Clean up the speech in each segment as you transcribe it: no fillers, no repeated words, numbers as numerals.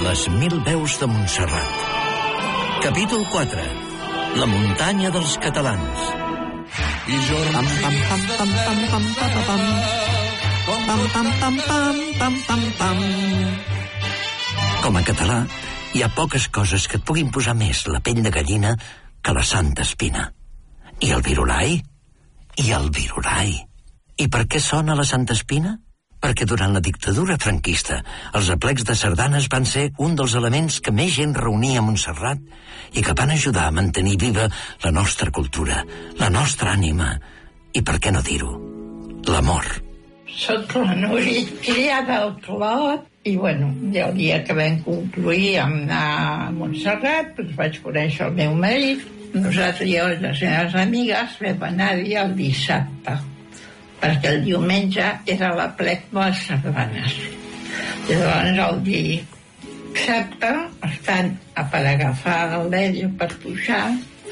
Les 1000 veus de Montserrat. Capítol 4. La muntanya dels catalans. I jo... Pam, pam, pam, pam, pam, pam, pam, pam. Pam, pam, pam, pam, pam, pam, pam. Com a català, hi ha poques coses que et puguin posar més la pell de gallina que la Santa Espina. I el virulai? I per què sona la Santa Espina? Perquè durant la dictadura franquista els aplecs de sardanes van ser un dels elements que més gent reunia a Montserrat i que van ajudar a mantenir viva la nostra cultura, la nostra ànima i, per què no dir-ho, l'amor. Soc la Núria, criada al Clot, i el dia que vam concluir amb anar a Montserrat, vaig conèixer el meu marit. Nosaltres i les meves amigues vam anar-hi el dissabte, perquè el diumenge era l'aplec de les sardanes. Llavors el dissabte, estant per agafar el l'Èlia per pujar,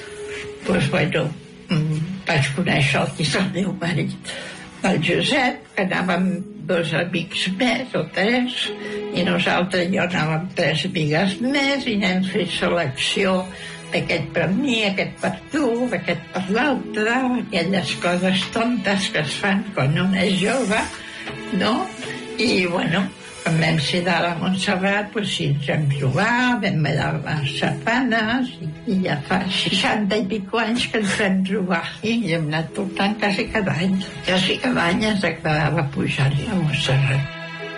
vaig conèixer el meu marit, el Josep, que anàvem 2 amics més o 3, i nosaltres i jo anàvem 3 amigues més, i anem fent selecció d'aquest per mi, aquest per tu, aquest per l'altre, aquelles coses tontes que es fan quan un és jove, no? I, quan vam ser de la Montserrat, sí, ens vam trobar, vam veure les sardanes, i ja fa 60 i pico anys que ens vam trobar, i hem anat tornant quasi cada any. Quasi cada any ens agradava pujar-hi a Montserrat.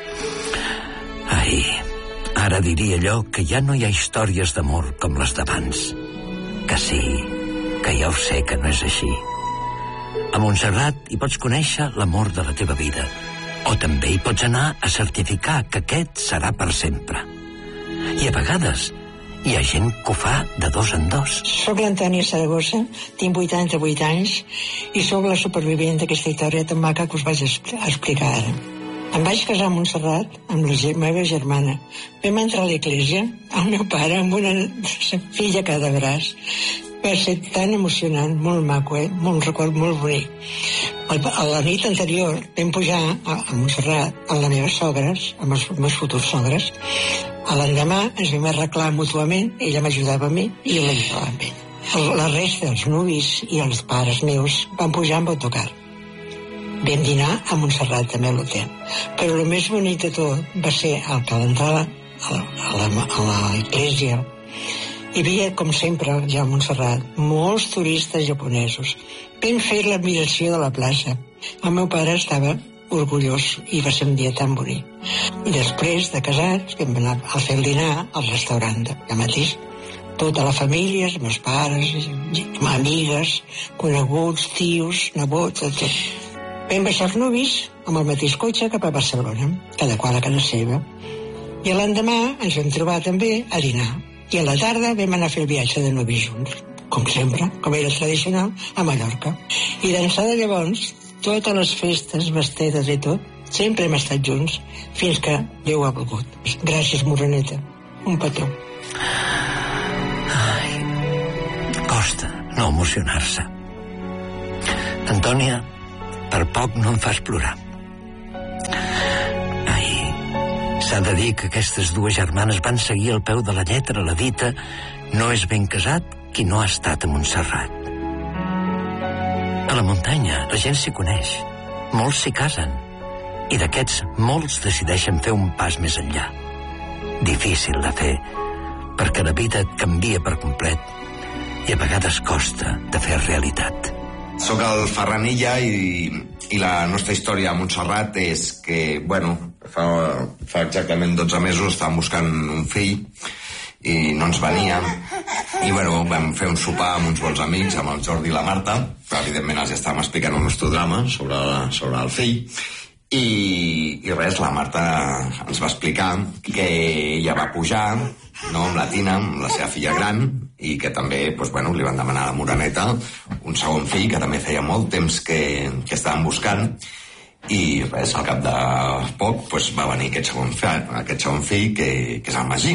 Ai, ara diria allò que ja no hi ha històries d'amor com les d'abans. Que sí, que ja ho sé que no és així. A Montserrat hi pots conèixer l'amor de la teva vida, o també hi pots anar a certificar que aquest serà per sempre. I a vegades hi ha gent que ho fa de 2 en 2. Soc l'Antònia Saragossa, tinc 88 anys i sóc la supervivent d'aquesta història tan maca que us vaig explicar ara. Em vaig casar a Montserrat amb la meva germana. Vam entrar a l'església, el meu pare amb una filla a cada braç. Va ser tan emocionant, molt maco, un record molt bonic. A la nit anterior vam pujar a Montserrat amb les meves sogres, amb els meus futurs sogres. A l'endemà ens vam arreglar mútuament, ella m'ajudava a mi i jo l'ajudava a ell. La resta dels nuvis i els pares meus van pujar amb autocar. Vam dinar a Montserrat, també a l'hotel. Però el més bonic de tot va ser el que a l'entrada a l'església hi havia, com sempre, ja a Montserrat, molts turistes japonesos. Vam fer l'admiració de la plaça. El meu pare estava orgullós i va ser un dia tan bonic. I després de casats vam anar a fer el dinar al restaurant de mateix. Tota la família, els meus pares, amigues, coneguts, tios, nebots, etc. Vam baixar els nuvis amb el mateix cotxe cap a Barcelona, cada qual a casa seva. I l'endemà ens vam trobar també a dinar. I a la tarda vam anar a fer el viatge de nuvis junts, com sempre, com era tradicional, a Mallorca. I d'ençà de llavors, totes les festes, vestides i tot, sempre hem estat junts, fins que Déu ha volgut. Gràcies, Moreneta. Un petó. Ai, costa no emocionar-se. Antònia, per poc no em fas plorar. Ai, s'ha de dir que aquestes 2 germanes van seguir al peu de la lletra la dita «No és ben casat qui no ha estat a Montserrat». A la muntanya la gent s'hi coneix, molts s'hi casen, i d'aquests molts decideixen fer un pas més enllà. Difícil de fer, perquè la vida et canvia per complet i a vegades costa de fer realitat. Soc el Ferran Illa i la nostra història a Montserrat és que, fa exactament 12 mesos estàvem buscant un fill i no ens venia. I, vam fer un sopar amb uns bons amics, amb el Jordi i la Marta, però evidentment els estàvem explicant el nostre drama sobre el fill. I res, la Marta ens va explicar que ella va pujar, no, amb la Tina, amb la seva filla gran, i que també, li van demanar a la Moreneta un segon fill, que també feia molt temps que estaven buscant, i res, al cap de poc va venir aquest segon fill, que és el Magí.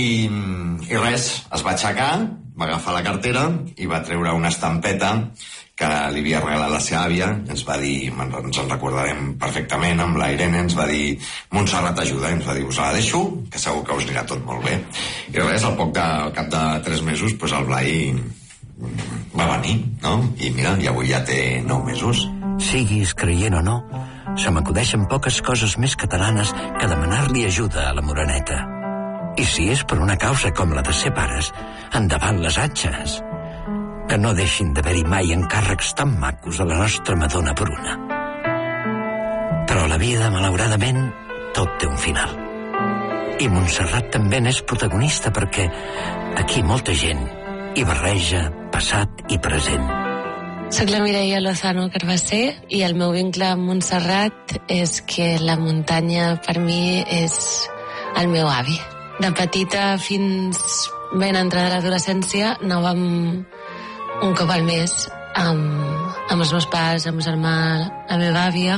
I res, es va aixecar, va agafar la cartera i va treure una estampeta que li havia regalat la seva àvia. Ens va dir, ens en recordarem perfectament, amb la Irene, ens va dir Montserrat ajuda, ens va dir, us la deixo, que segur que us anirà tot molt bé. I res, al cap de 3 mesos, doncs el Blai va venir, no? I mira, i avui ja té 9 mesos. Siguis creient o no, se m'acudeixen poques coses més catalanes que demanar-li ajuda a la Moreneta. I si és per una causa com la de ser pares, endavant les atxes. Que no deixin d'haver-hi mai encàrrecs tan macos a la nostra Madonna Bruna. Però la vida, malauradament, tot té un final. I Montserrat també n'és protagonista perquè aquí molta gent hi barreja passat i present. Soc la Mireia Lozano Carbassé i el meu vincle amb Montserrat és que la muntanya per mi és el meu avi. De petita fins ben entrada a l'adolescència anàvem un cop al mes amb els meus pares, amb el germà, la meva àvia,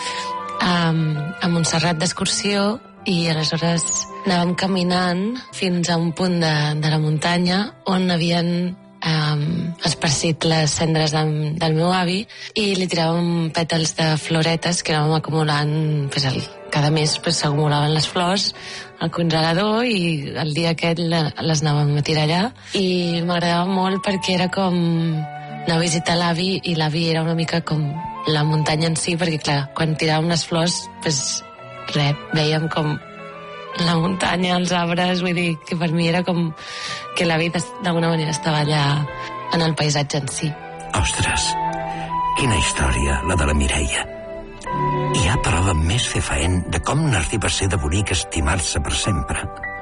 a Montserrat d'excursió, i aleshores anàvem caminant fins a un punt de la muntanya on havien esparcit les cendres del meu avi i li tiràvem pètals de floretes que anàvem acumulant, cada mes s'acumulaven les flors al congelador i el dia aquest les anàvem a tirar allà, i m'agradava molt perquè era com anar a visitar l'avi, i l'avi era una mica com la muntanya en si, perquè clar, quan tiràvem les flors veiem com la muntanya, els arbres, vull dir que per mi era com que la vida d'alguna manera estava allà en el paisatge en si. Ostres, quina història, la de la Mireia. Hi ha prova més fefaent de com n'arriba a ser de bonic estimar-se per sempre.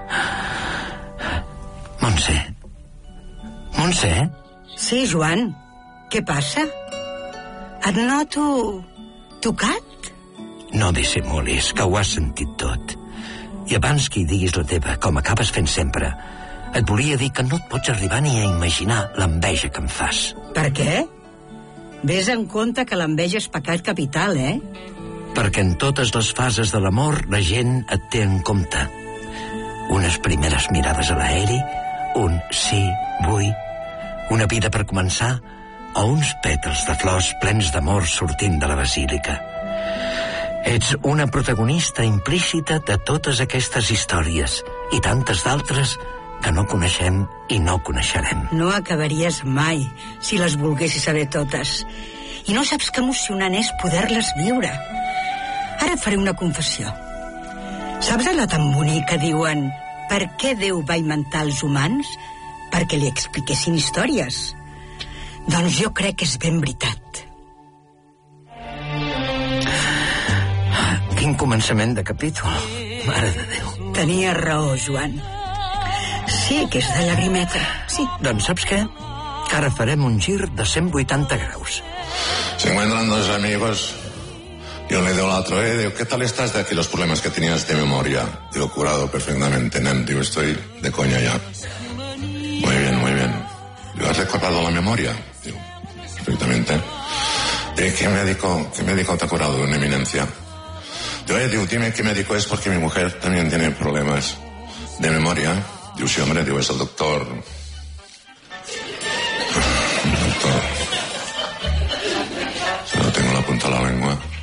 Montse? Sí, Joan, què passa? Et noto tocat? No dissimulis, que ho has sentit tot. I abans que hi diguis la teva, com acabes fent sempre, et volia dir que no et pots arribar ni a imaginar l'enveja que em fas. Per què? Ves en compte que l'enveja és pecat capital, Perquè en totes les fases de l'amor la gent et té en compte. Unes primeres mirades a l'aeri, un sí, vull, una vida per començar, o uns pètals de flors plens d'amor sortint de la basílica. Ets una protagonista implícita de totes aquestes històries i tantes d'altres que no coneixem i no coneixerem. No acabaries mai si les volguessis saber totes. I no saps que emocionant és poder-les viure. Ara et faré una confessió. Saps allò tan bonic que diuen per què Déu va inventar els humans? Perquè li expliquessin històries. Doncs jo crec que és ben veritat. Quin començament de capítol, mare de Déu. Tenia raó, Joan. Sí que és de llagrimeta, sí. Doncs saps què? Que ara farem un gir de 180 graus. Se encuentran dos amigos y uno le dice al otro, digo, ¿qué tal estás de aquí los problemas que tenías de memoria? Digo, curado perfectamente, digo, estoy de coña ya. Muy bien, muy bien. Digo, ¿has recordado la memoria? Digo, perfectamente. Digo, ¿qué médico te ha curado de una eminencia? Digo, dime qué médico es porque mi mujer también tiene problemas de memoria. Digo, sí, hombre, digo, es el doctor. Se lo tengo en la punta de la lengua.